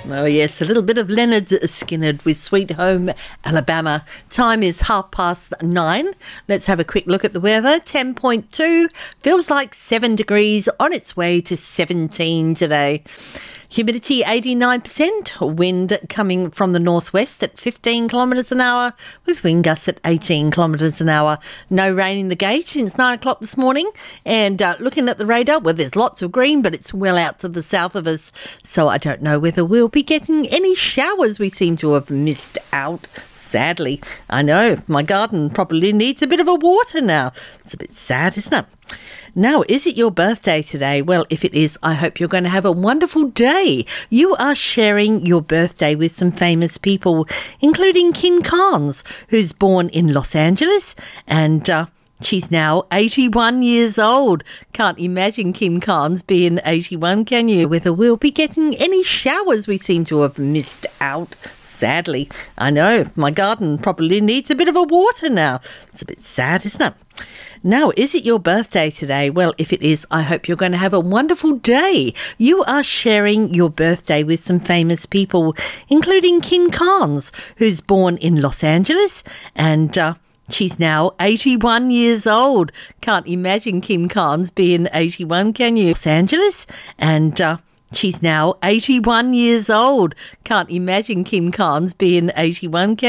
Oh, yes, a little bit of Leonard Skinner with Sweet Home Alabama. Time is 9:30. Let's have a quick look at the weather. 10.2, feels like 7 degrees, on its way to 17 today. Humidity 89%, wind coming from the northwest at 15 kilometres an hour with wind gusts at 18 kilometres an hour. No rain in the gauge since 9 o'clock this morning. And looking at the radar, well, there's lots of green, but it's well out to the south of us. So I don't know whether we'll be getting any showers. We seem to have missed out, sadly. I know, my garden probably needs a bit of a water now. It's a bit sad, isn't it? Now, is it your birthday today? Well, if it is, I hope you're going to have a wonderful day. You are sharing your birthday with some famous people, including Kim Carnes, who's born in Los Angeles, and she's now 81 years old. Can't imagine Kim Carnes being 81, can you? Whether we'll be getting any showers. We seem to have missed out, sadly. I know, my garden probably needs a bit of a water now. It's a bit sad, isn't it? Now, is it your birthday today? Well, if it is, I hope you're going to have a wonderful day. You are sharing your birthday with some famous people, including Kim Carnes, who's born in Los Angeles, and she's now 81 years old. Can't imagine Kim Carnes being 81, can you? Los Angeles, and she's now 81 years old. Can't imagine Kim Carnes being 81, can you?